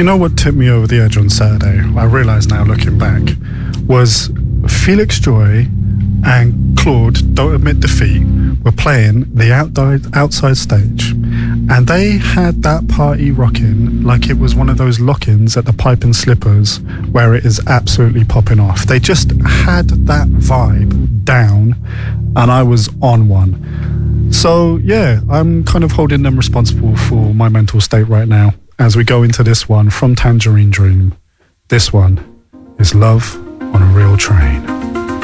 You know what tipped me over the edge on Saturday, I realise now looking back, was Felix Joy and Claude Don't Admit Defeat were playing the outside stage, and they had that party rocking like it was one of those lock-ins at the Pipe and Slippers where it is absolutely popping off. They just had that vibe down, and I was on one. So yeah, I'm kind of holding them responsible for my mental state right now as we go into this one from Tangerine Dream. This one is Love on a Real Train.